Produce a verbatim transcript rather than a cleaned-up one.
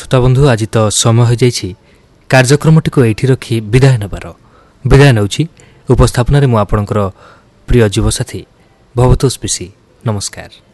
श्रोताबंधु आज तो समय हो जाइछि कार्यक्रमटी को एठी रखी विदाय नबार विदाय नउछि उपस्थापन रे मु आपनकर प्रिय जीवसाथी भवतोष पिसी। नमस्कार।